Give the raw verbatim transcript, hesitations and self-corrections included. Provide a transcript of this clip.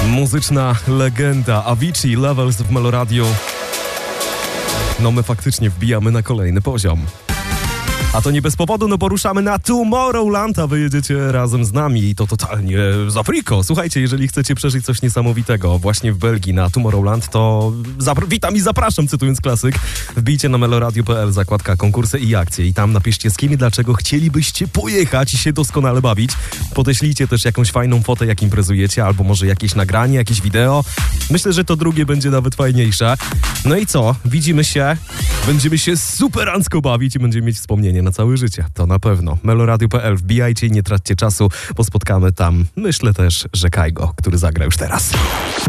Muzyczna legenda Avicii, Levels w Meloradiu. No my faktycznie wbijamy na kolejny poziom. A to nie bez powodu, no poruszamy na Tomorrowland, a wy jedziecie razem z nami i to totalnie z Afriko. Słuchajcie, jeżeli chcecie przeżyć coś niesamowitego właśnie w Belgii na Tomorrowland, to zapr- witam i zapraszam, cytując klasyk. Wbijcie na meloradio kropka p l, zakładka konkursy i akcje i tam napiszcie, z kim i dlaczego chcielibyście pojechać i się doskonale bawić. Podeślijcie też jakąś fajną fotę, jak imprezujecie, albo może jakieś nagranie, jakieś wideo. Myślę, że to drugie będzie nawet fajniejsze. No i co? Widzimy się, będziemy się superancko bawić i będziemy mieć wspomnienie na całe życie. To na pewno. meloradio kropka p l. Wbijajcie i nie traćcie czasu, bo spotkamy tam, myślę też, że Kajgo, który zagra już teraz.